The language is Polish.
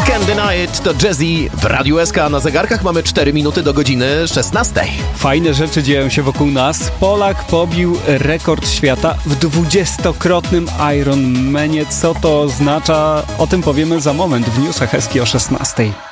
Can't Deny It to Jazzy w Radiu SK. Na zegarkach mamy 4 minuty do godziny 16. Fajne rzeczy dzieją się wokół nas. Polak pobił rekord świata w 20-krotnym Ironmanie. Co to oznacza? O tym powiemy za moment w newsach SK o 16.